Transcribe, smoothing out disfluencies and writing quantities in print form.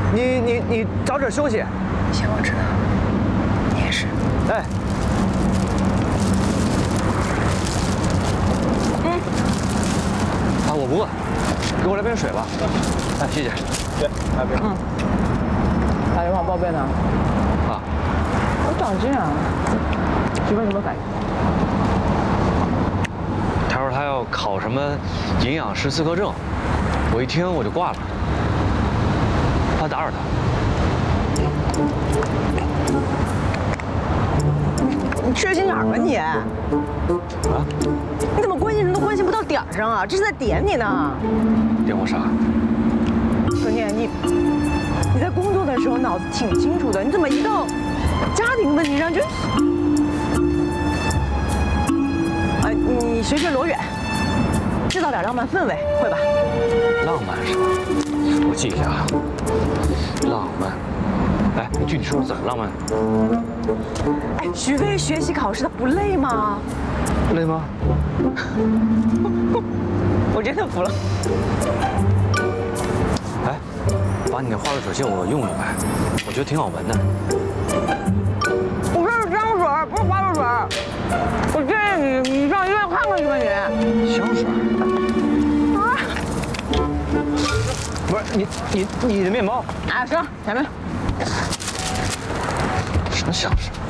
你早点休息。 行，我知道。你也是。 哎。啊，我不饿，给我来瓶水吧。哎，谢谢。 对，来瓶。 打电话报备呢？ 啊。 我长进啊！询问什么反应？ 他说他要考什么营养师资格证，我一听我就挂了，怕打扰他。 你缺心眼儿吧你？啊？你怎么关心人都关心不到点儿上啊？这是在点你呢。 点我啥？ 孙念，你在工作的时候脑子挺清楚的，你怎么一到家庭问题上就……你学学罗远，制造点浪漫氛围，会吧？ 浪漫是吧？我记一下啊。浪漫。哎，你具体说说怎么浪漫？ 哎，徐飞学习考试他不累吗？ 累吗？ 我真的服了。 哎，把你那花露水借我用用呗，我觉得挺好闻的。 我这是香水，不是花露水。我建议你上医院看看去吧你。 香水？啊？不是你的面包？ 啊，行，前面。 什么香水？